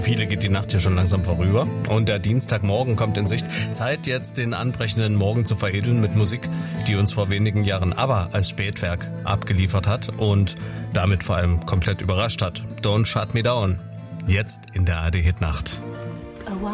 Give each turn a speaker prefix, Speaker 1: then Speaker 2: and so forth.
Speaker 1: viele geht die Nacht hier schon langsam vorüber und der Dienstagmorgen kommt in Sicht. Zeit jetzt den anbrechenden Morgen zu veredeln mit Musik, die uns vor wenigen Jahren ABBA als Spätwerk abgeliefert hat und damit vor allem komplett überrascht hat. Don't Shut Me Down. Jetzt in der ARD Hit Nacht.